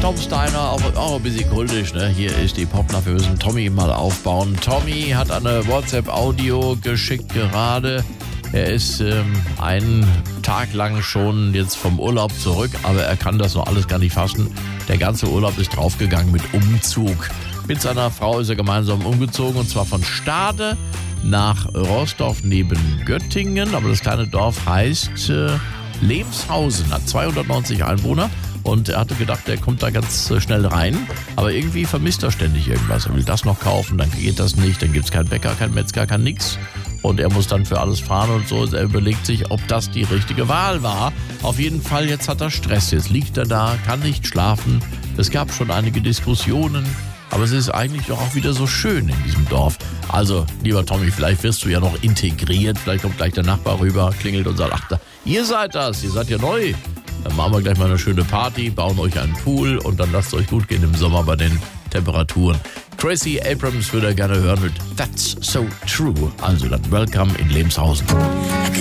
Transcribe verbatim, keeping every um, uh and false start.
Tom Steiner, auch, auch ein bisschen kultisch, ne? Hier ist die Popnacht, wir müssen Tommy mal aufbauen. Tommy hat eine WhatsApp-Audio geschickt gerade. Er ist ähm, einen Tag lang schon jetzt vom Urlaub zurück, aber er kann das noch alles gar nicht fassen. Der ganze Urlaub ist draufgegangen mit Umzug. Mit seiner Frau ist er gemeinsam umgezogen, und zwar von Stade nach Roßdorf neben Göttingen. Aber das kleine Dorf heißt äh, Lemshausen, hat zweihundertneunzig Einwohner. Und er hatte gedacht, er kommt da ganz äh, schnell rein. Aber irgendwie vermisst er ständig irgendwas. Er will das noch kaufen, dann geht das nicht. Dann gibt es keinen Bäcker, keinen Metzger, kein nix. Und er muss dann für alles fahren und so. Er überlegt sich, ob das die richtige Wahl war. Auf jeden Fall, jetzt hat er Stress. Jetzt liegt er da, kann nicht schlafen. Es gab schon einige Diskussionen. Aber es ist eigentlich doch auch wieder so schön in diesem Dorf. Also, lieber Tommy, vielleicht wirst du ja noch integriert. Vielleicht kommt gleich der Nachbar rüber, klingelt und sagt, ach, da, ihr seid das, ihr seid ja neu. Dann machen wir gleich mal eine schöne Party, bauen euch einen Pool und dann lasst euch gut gehen im Sommer bei den Temperaturen. Tracy Abrams würde er gerne hören mit That's So True. Also dann Welcome in Lemshausen.